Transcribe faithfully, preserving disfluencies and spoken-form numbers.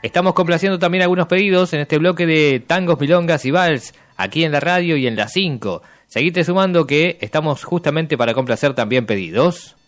Estamos complaciendo también algunos pedidos en este bloque de tangos, milongas y vals, aquí en la radio y en la cinco. Seguite sumando que estamos justamente para complacer también pedidos.